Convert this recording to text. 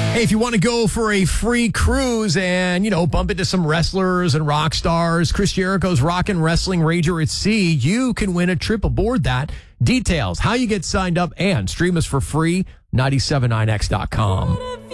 Hey, if you want to go for a free cruise and, bump into some wrestlers and rock stars, Chris Jericho's Rockin' Wrestling Rager at Sea, you can win a trip aboard that. Details, how you get signed up, and stream us for free, 979x.com.